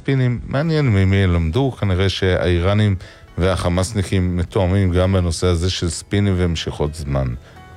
הספינים, מעניין ממי ילמדו, כנראה שהאיראנים והחמאסניקים מתואמים גם בנושא הזה של ספינים ומשיכות זמן.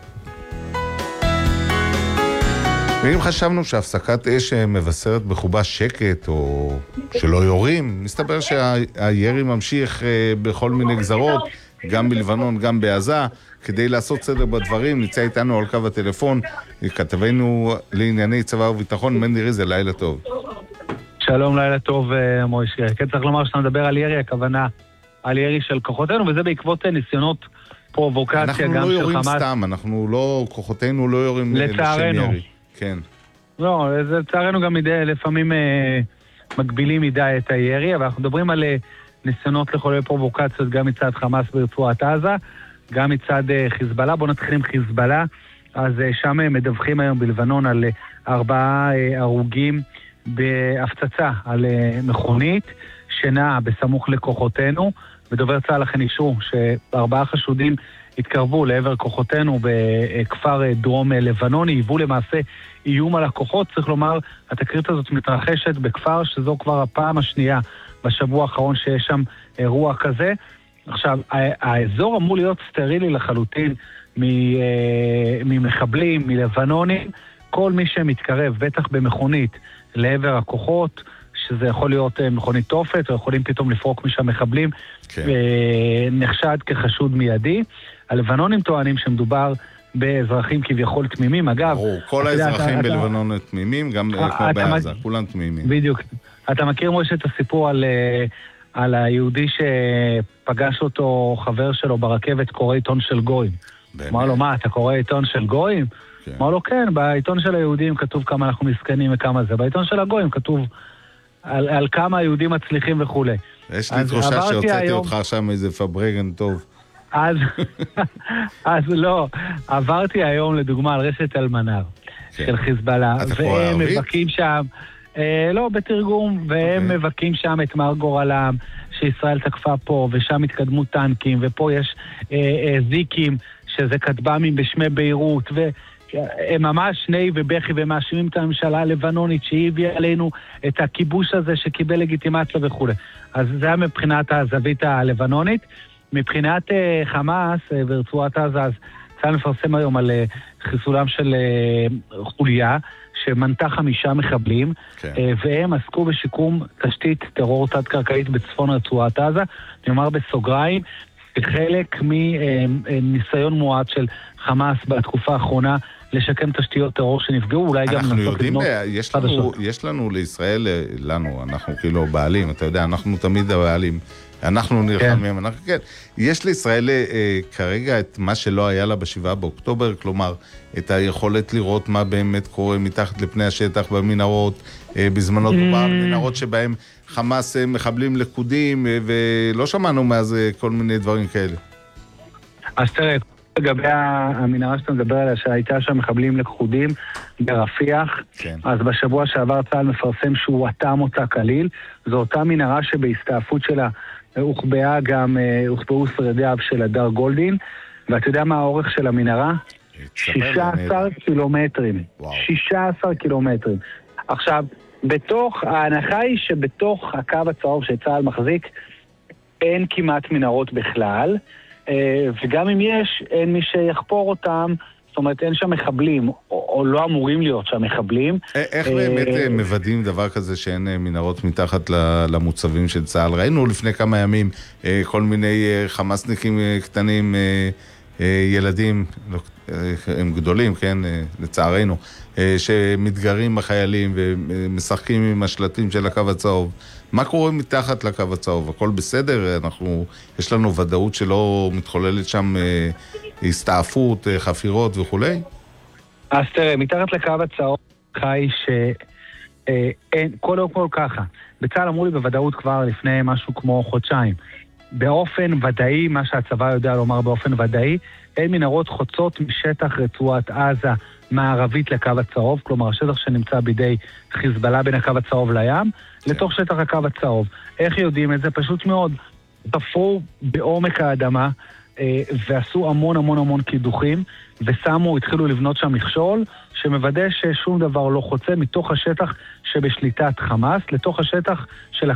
ואם חשבנו שהפסקת אש מבשרת בחובה שקט או שלא יורים, מסתבר שהירי ממשיך בכל מיני גזרות, גם בלבנון, גם בעזה. כדי לעשות סדר בדברים, נמצא איתנו על קו הטלפון, כתבנו לענייני צבא וביטחון, מנדי ריזל, לילה טוב. שלום, לילה טוב, מוישה. כן, צריך לומר שאתה מדבר על ירי, הכוונה על ירי של כוחותינו, וזה בעקבות ניסיונות פרובוקציה גם של חמאס. אנחנו לא יורים סתם, כוחותינו לא יורים לשם ירי. כן. לא, לצערנו גם לפעמים מגבילים מדי את הירי, אבל אנחנו מדברים על ניסיונות לחולל פרובוקציות גם מצד חמאס ברצועת עזה, גם מצד חיזבאללה. בואו נתחיל עם חיזבאללה. אז שם מדווחים היום בלבנון על 4 הרוגים בהפצצה על מכונית שנעה בסמוך לכוחותינו, ודובר צה"ל לכן אישרו ש4 חשודים התקרבו לעבר כוחותינו בכפר דרום לבנוני, היוו למעשה איום על הכוחות. צריך לומר, התקרית הזאת מתרחשת בכפר שזו כבר הפעם השנייה בשבוע האחרון שיש שם אירוע כזה. עכשיו, האזור אמור להיות סטרילי לחלוטין ממחבלים, מלבנונים. כל מי שמתקרב, בטח במכונית, לעבר הכוחות, שזה יכול להיות מכונית תופת, או יכולים פתאום לפרוק משם מחבלים, כן. נחשד כחשוד מיידי. הלבנונים טוענים שמדובר באזרחים כביכול תמימים. אגב, כל האזרחים בלבנון תמימים, גם כמו בעזה, כולם תמימים. בדיוק. אתה מכיר, משה, את הסיפור על היהודי שפגש אותו חבר שלו ברכבת, קורא עיתון של גויים. אמר לו, מה, אתה קורא עיתון של גויים? אמר לו, כן, בעיתון של היהודים כתוב כמה אנחנו מסכנים וכמה זה. בעיתון של הגויים כתוב על כמה היהודים מצליחים וכו'. יש לי תחושה שהוצאתי אותך עכשיו מאיזה פברגן טוב. אז לא, עברתי היום לדוגמה על רשת אלמנר של חיזבאללה, והם מבקים שם, לא, בתרגום, והם מבקים שם את מר גורלם, שישראל תקפה פה, ושם התקדמו טנקים, ופה יש זיקים, שזה כתב"מים בשמי ביירות, והם ממש שני ובכי ומאשימים את הממשלה הלבנונית, שהיא הביאה עלינו את הכיבוש הזה שקיבל לגיטימציה וכו'. אז זה היה מבחינת הזווית הלבנונית. מבחינת חמאס ברצועת עזה, אז צה"ל מפרסם היום על חיסולם של חוליה שמנתה 5 מחבלים, כן. והם עסקו בשיקום תשתית טרור תת-קרקעית בצפון רצועת עזה. אני אומר בסוגריים, חלק מניסיון מועט של חמאס בתקופה האחרונה לשקם תשתיות טרור שנפגעו, אולי גם אנחנו יודעים, יש לנו לישראל, אנחנו כאילו בעלים, אתה יודע, אנחנו תמיד הבעלים, אנחנו נלחמים, כן. יש לישראל כרגע את מה שלא היה לה ב7 באוקטובר, כלומר, את היכולת לראות מה באמת קורה מתחת לפני השטח במנהרות, בזמנות במנהרות שבהם חמאס מחבלים לקודים, ולא שמענו מאז כל מיני דברים כאלה. אז תראה, לגבי המנהרה שאתה מדבר עליה, שהייתה שם מחבלים לקודים ברפיח, כן. אז בשבוע שעבר צה"ל מפרסם שהוא אטם אותה כליל, זו אותה מנהרה שבהסתעפות שלה הוחבאו שרידיו של הדר גולדין, ואתה יודע מה האורך של המנהרה? 16 קילומטרים. 16 קילומטרים. עכשיו, ההנחה היא שבתוך הקו הצהוב שצה"ל מחזיק, אין כמעט מנהרות בכלל, וגם אם יש, אין מי שיחפור אותם, זאת אומרת, אין שם מחבלים, או לא אמורים להיות שם מחבלים. איך באמת מוודאים דבר כזה שאין מנהרות מתחת למוצבים של צה"ל? ראינו לפני כמה ימים כל מיני חמאסניקים קטנים, ילדים, הם גדולים, כן, לצערנו, שמתגרים בחיילים ומשחקים עם השלטים של הקו הצהוב. מה קורה מתחת לקו הצהוב? הכל בסדר? יש לנו ודאות שלא מתחוללת שם הסתעפות, חפירות וכו'? אז תראה, מתחת לקו הצהוב חי שאין, קודם כל ככה. בצה"ל אמרו לי בוודאות כבר לפני משהו כמו חודשיים. באופן ודאי, מה שהצבא יודע לומר באופן ודאי, אין מנהרות חוצות משטח רצועת עזה מערבית לקו הצהוב, כלומר השטח שנמצא בידי חיזבאללה בין הקו הצהוב לים, לתוך שטח הקו הצהוב. איך יודעים את זה? פשוט מאוד. תפרו בעומק האדמה, ועשו המון קידוחים, התחילו לבנות שם מכשול, שמוודא ששום דבר לא חוצה מתוך השטח שבשליטת חמאס, לתוך השטח של